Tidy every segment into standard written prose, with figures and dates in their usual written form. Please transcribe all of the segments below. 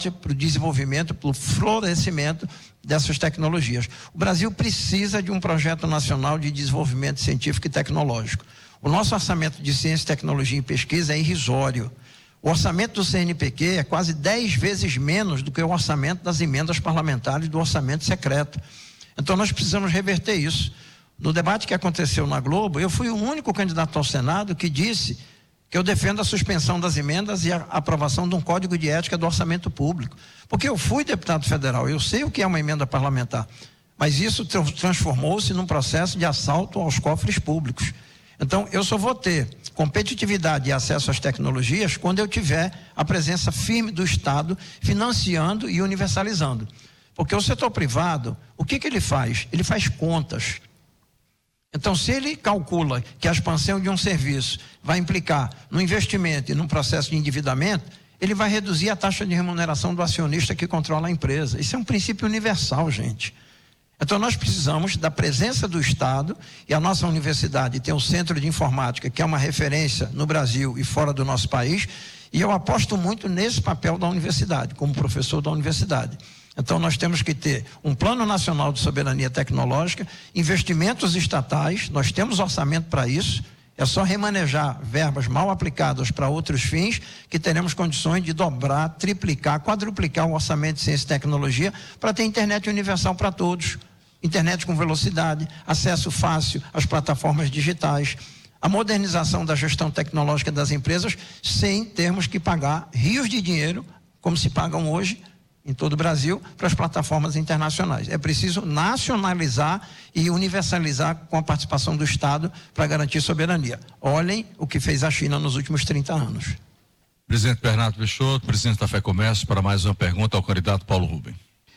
suporte para o desenvolvimento, para o florescimento dessas tecnologias. O Brasil precisa de um projeto nacional de desenvolvimento científico e tecnológico. O nosso orçamento de ciência, tecnologia e pesquisa é irrisório. O orçamento do CNPq é quase 10 vezes menos do que o orçamento das emendas parlamentares do orçamento secreto. Então nós precisamos reverter isso. No debate que aconteceu na Globo, eu fui o único candidato ao Senado que disse que eu defendo a suspensão das emendas e a aprovação de um código de ética do orçamento público. Porque eu fui deputado federal, eu sei o que é uma emenda parlamentar, mas isso transformou-se num processo de assalto aos cofres públicos. Então, eu só vou ter competitividade e acesso às tecnologias quando eu tiver a presença firme do Estado financiando e universalizando. Porque o setor privado, o que ele faz? Ele faz contas. Então, se ele calcula que a expansão de um serviço vai implicar no investimento e num processo de endividamento, ele vai reduzir a taxa de remuneração do acionista que controla a empresa. Isso é um princípio universal, gente. Então, nós precisamos da presença do Estado, e a nossa universidade tem um centro de informática, que é uma referência no Brasil e fora do nosso país, e eu aposto muito nesse papel da universidade, como professor da universidade. Então, nós temos que ter um plano nacional de soberania tecnológica, investimentos estatais, nós temos orçamento para isso, é só remanejar verbas mal aplicadas para outros fins, que teremos condições de dobrar, triplicar, quadruplicar o orçamento de ciência e tecnologia para ter internet universal para todos, internet com velocidade, acesso fácil às plataformas digitais, a modernização da gestão tecnológica das empresas, sem termos que pagar rios de dinheiro, como se pagam hoje, em todo o Brasil, para as plataformas internacionais. É preciso nacionalizar e universalizar com a participação do Estado para garantir soberania. Olhem o que fez a China nos últimos 30 anos. Presidente Bernardo Peixoto, presidente da FEComércio, para mais uma pergunta ao candidato Paulo Rubem.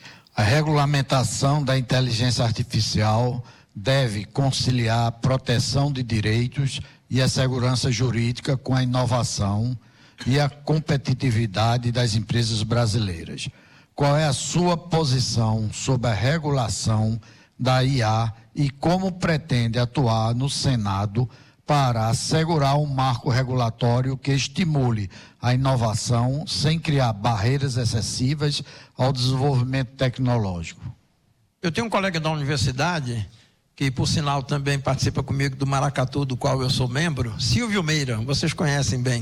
A regulamentação da inteligência artificial deve conciliar a proteção de direitos e a segurança jurídica com a inovação e a competitividade das empresas brasileiras. Qual é a sua posição sobre a regulação da IA e como pretende atuar no Senado para assegurar um marco regulatório que estimule a inovação sem criar barreiras excessivas ao desenvolvimento tecnológico? Eu tenho um colega da universidade, que por sinal também participa comigo do Maracatu, do qual eu sou membro, Silvio Meira, vocês conhecem bem.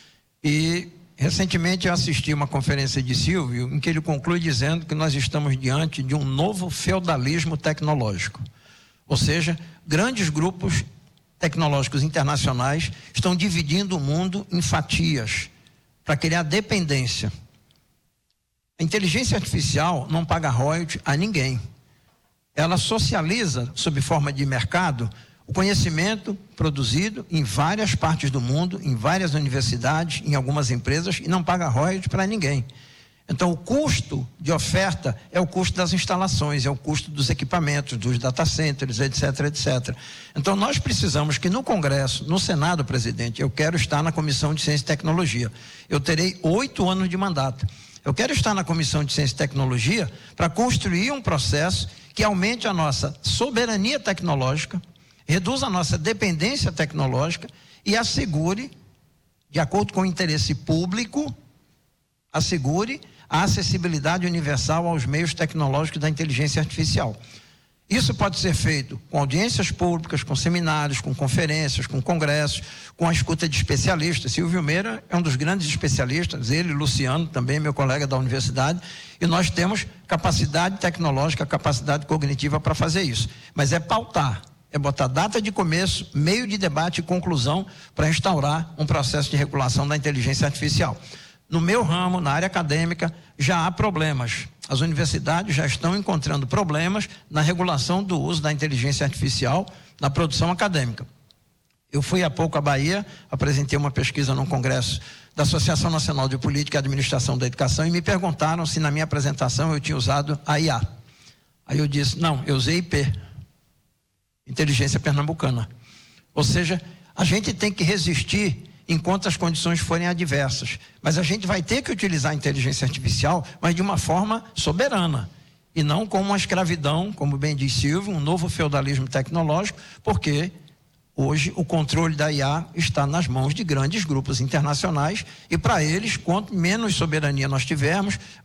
E recentemente eu assisti uma conferência de Silvio, em que ele conclui dizendo que nós estamos diante de um novo feudalismo tecnológico. Ou seja, grandes grupos tecnológicos internacionais estão dividindo o mundo em fatias para criar dependência. A inteligência artificial não paga royalties a ninguém. Ela socializa, sob forma de mercado, o conhecimento produzido em várias partes do mundo, em várias universidades, em algumas empresas, e não paga royalties para ninguém. Então, o custo de oferta é o custo das instalações, é o custo dos equipamentos, dos data centers, etc, etc. Então, nós precisamos que no Congresso, no Senado, presidente, eu quero estar na Comissão de Ciência e Tecnologia. Eu terei 8 anos de mandato. Eu quero estar na Comissão de Ciência e Tecnologia para construir um processo que aumente a nossa soberania tecnológica, reduza a nossa dependência tecnológica e assegure, de acordo com o interesse público, assegure a acessibilidade universal aos meios tecnológicos da inteligência artificial. Isso pode ser feito com audiências públicas, com seminários, com conferências, com congressos, com a escuta de especialistas. Silvio Meira é um dos grandes especialistas, ele, Luciano, também meu colega da universidade, e nós temos capacidade tecnológica, capacidade cognitiva para fazer isso. Mas é pautar, é botar data de começo, meio de debate e conclusão para instaurar um processo de regulação da inteligência artificial. No meu ramo, na área acadêmica, já há problemas. As universidades já estão encontrando problemas na regulação do uso da inteligência artificial na produção acadêmica. Eu fui há pouco à Bahia, apresentei uma pesquisa num congresso da Associação Nacional de Política e Administração da Educação e me perguntaram se na minha apresentação eu tinha usado a IA. Aí eu disse, não, eu usei IP, Inteligência Pernambucana. Ou seja, a gente tem que resistir enquanto as condições forem adversas. Mas a gente vai ter que utilizar a inteligência artificial, mas de uma forma soberana. E não como uma escravidão, como bem diz Silvio, um novo feudalismo tecnológico, porque hoje o controle da IA está nas mãos de grandes grupos internacionais e para eles, quanto menos soberania nós tivermos,